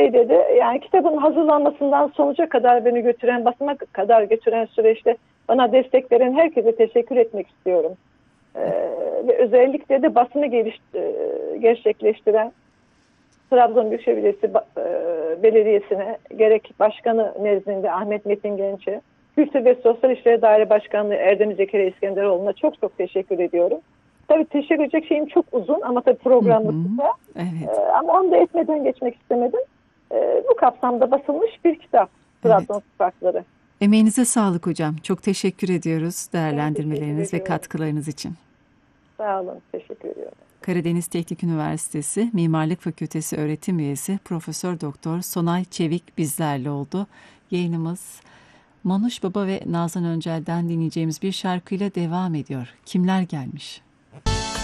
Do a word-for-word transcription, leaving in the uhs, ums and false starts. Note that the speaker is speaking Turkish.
şey dedi, yani kitabın hazırlanmasından sonuca kadar beni götüren, basıma kadar götüren süreçte bana destek veren herkese teşekkür etmek istiyorum. Ee, ve özellikle de basını geliş, e, gerçekleştiren Trabzon Büyükşehir Belediyesi, e, Belediyesi'ne, gerek başkanı nezdinde Ahmet Metin Genç'e, Kültür ve Sosyal İşleri Daire Başkanlığı Erdem Zekeriya İskenderoğlu'na çok çok teşekkür ediyorum. Tabii teşekkür edecek şeyim çok uzun ama tabii programı kısa. Evet. Ee, ama onu da etmeden geçmek istemedim. Ee, bu kapsamda basılmış bir kitap, Trabzon Evet. Sokakları. Emeğinize sağlık hocam. Çok teşekkür ediyoruz Ben teşekkür değerlendirmeleriniz ve ediyorum. katkılarınız için. Sağ olun, teşekkür ediyorum. Karadeniz Teknik Üniversitesi Mimarlık Fakültesi öğretim üyesi Profesör Doktor Sonay Çevik bizlerle oldu. Yayınımız Manuş Baba ve Nazan Öncel'den dinleyeceğimiz bir şarkıyla devam ediyor. Kimler gelmiş?